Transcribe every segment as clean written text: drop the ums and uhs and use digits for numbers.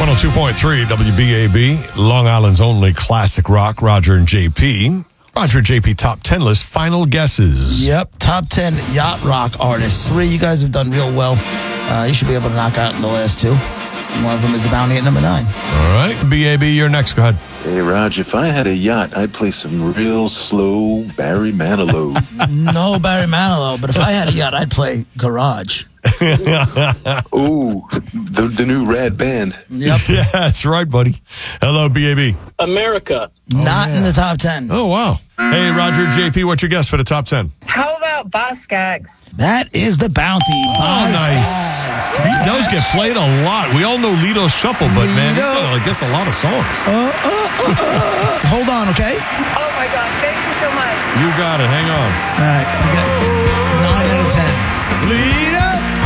102.3 WBAB, Long Island's only classic rock, Roger and JP. Roger and JP top 10 list, final guesses. Yep, top 10 yacht rock artists. 3, you guys have done real well. You should be able to knock out in the last 2. One of them is the Bounty at number 9. All right, BAB, you're next. Go ahead. Hey, Raj, if I had a yacht, I'd play some real slow Barry Manilow. No Barry Manilow, but if I had a yacht, I'd play Garage. Ooh, the new rad band. Yep. Yeah, that's right, buddy. Hello, BAB. America. Not in the top 10. Oh, wow. Hey, Roger, JP, what's your guess for the top 10? How about Boz Skaggs? That is the Bounty. Oh, nice. Those get played a lot. We all know Lito's Shuffle, but man, he's got to guess a lot of songs. Hold on, okay? Oh my God, thank you so much. You got it. Hang on. All right, you got 9 out of 10. Lito!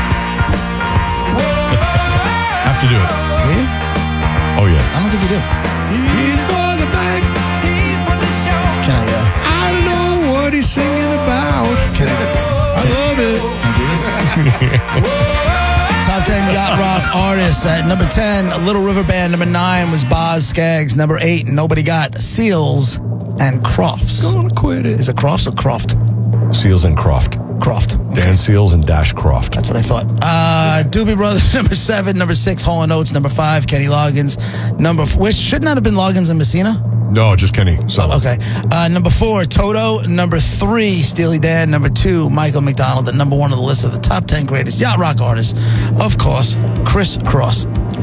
Have to do it. Do you? Oh, yeah. I don't think you do. He's for the bank. He's for the show. Can I, I don't know what he's singing about. Can I love it. Can I do this? Top 10 yacht rock artists. At number 10, Little River Band. Number 9 was Boz Skaggs. Number 8, nobody got Seals and Crofts. Gonna quit it. Is it Crofts or Croft? Seals and Croft. Croft. Okay. Dan Seals and Dash Croft. That's what I thought. Doobie Brothers, number 7. Number 6, Hall & Oates. Number 5, Kenny Loggins. Which should not have been Loggins and Messina? No, just Kenny. So. Okay. Number 4, Toto. Number 3, Steely Dan. Number 2, Michael McDonald. And number 1 on the list of the top 10 greatest yacht rock artists, of course, Chris Cross.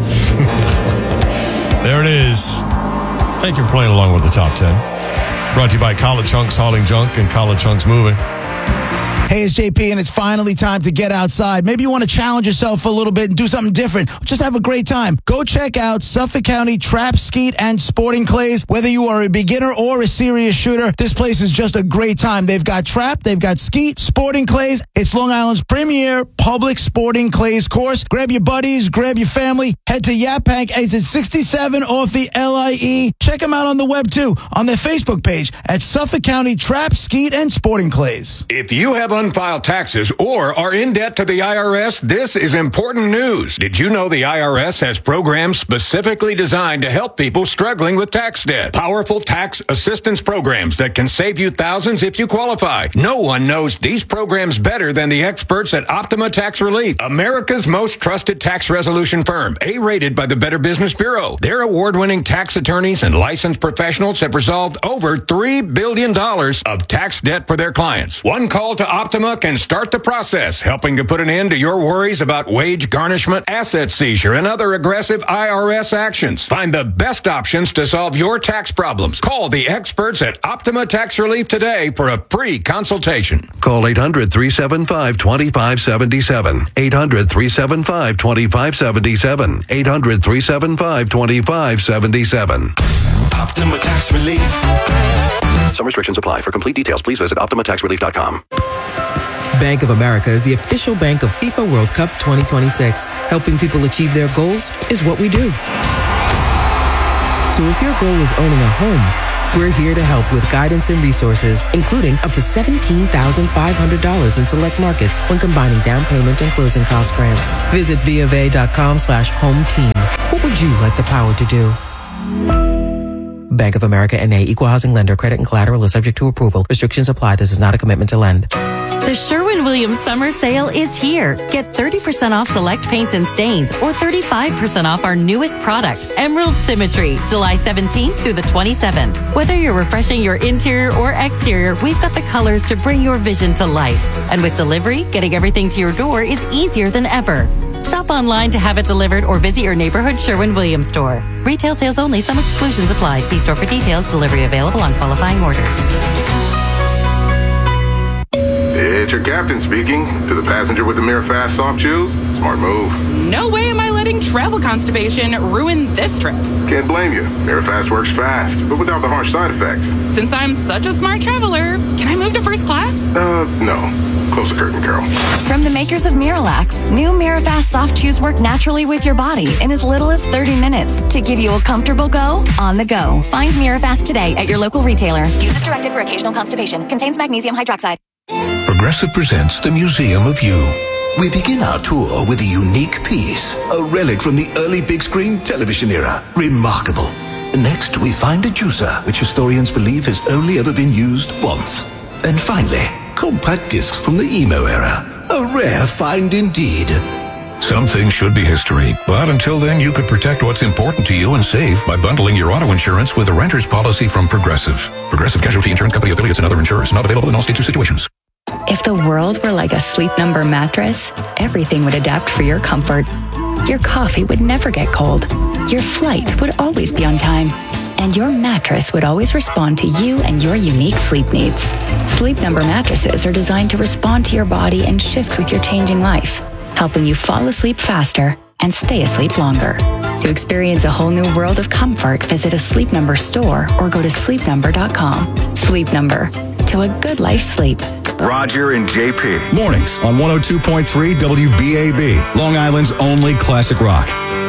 There it is. Thank you for playing along with the top 10. Brought to you by College Chunks Hauling Junk and College Chunks Moving. Hey, it's JP, and it's finally time to get outside. Maybe you want to challenge yourself a little bit and do something different. Just have a great time. Go check out Suffolk County Trap, Skeet, and Sporting Clays. Whether you are a beginner or a serious shooter, this place is just a great time. They've got trap, they've got skeet, sporting clays. It's Long Island's premier public sporting clays course. Grab your buddies, grab your family. Head to Yaphank exit 67 off the LIE. Check them out on the web, too, on their Facebook page at Suffolk County Trap, Skeet, and Sporting Clays. If you have unfiled taxes or are in debt to the IRS, this is important news. Did you know the IRS has programs specifically designed to help people struggling with tax debt? Powerful tax assistance programs that can save you thousands if you qualify. No one knows these programs better than the experts at Optima Tax Relief, America's most trusted tax resolution firm, A-rated by the Better Business Bureau. Their award-winning tax attorneys and licensed professionals have resolved over $3 billion of tax debt for their clients. One call to Optima can start the process, helping to put an end to your worries about wage garnishment, asset seizure, and other aggressive IRS actions. Find the best options to solve your tax problems. Call the experts at Optima Tax Relief today for a free consultation. Call 800-375-2577. 800-375-2577. 800-375-2577. Optima Tax Relief. Some restrictions apply. For complete details, please visit OptimaTaxRelief.com. Bank of America is the official bank of FIFA World Cup 2026. Helping people achieve their goals is what we do. So if your goal is owning a home, we're here to help with guidance and resources, including up to $17,500 in select markets when combining down payment and closing cost grants. Visit BofA.com/home team. What would you like the power to do? Bank of America N.A. Equal Housing Lender. Credit and collateral is subject to approval. Restrictions apply. This is not a commitment to lend. The Sherwin-Williams Summer Sale is here. Get 30% off select paints and stains or 35% off our newest product, Emerald Symmetry, July 17th through the 27th. Whether you're refreshing your interior or exterior, we've got the colors to bring your vision to life. And with delivery, getting everything to your door is easier than ever. Shop online to have it delivered or visit your neighborhood Sherwin-Williams store. Retail sales only. Some exclusions apply. See store for details. Delivery available on qualifying orders. It's your captain speaking. To the passenger with the Mirror Fast soft shoes, smart move. No way am I letting travel constipation ruin this trip. Can't blame you. Mirror Fast works fast, but without the harsh side effects. Since I'm such a smart traveler, can I move to first class? No. Close the curtain, Carol. From the makers of Miralax, new Mirafast soft chews work naturally with your body in as little as 30 minutes to give you a comfortable go on the go. Find Mirafast today at your local retailer. Use as directed for occasional constipation. Contains magnesium hydroxide. Progressive presents the Museum of You. We begin our tour with a unique piece, a relic from the early big screen television era. Remarkable. Next, we find a juicer, which historians believe has only ever been used once. And finally, compact discs from the emo era. A rare find indeed. Some things should be history, but until then, you could protect what's important to you and save by bundling your auto insurance with a renter's policy from Progressive. Progressive Casualty Insurance Company affiliates and other insurers. Not available in all states or situations. If the world were like a Sleep Number mattress, everything would adapt for your comfort. Your coffee would never get cold. Your flight would always be on time. And your mattress would always respond to you and your unique sleep needs. Sleep Number mattresses are designed to respond to your body and shift with your changing life, helping you fall asleep faster and stay asleep longer. To experience a whole new world of comfort, visit a Sleep Number store or go to sleepnumber.com. Sleep Number. To a good life sleep. Roger and JP. Mornings on 102.3 WBAB, Long Island's only classic rock.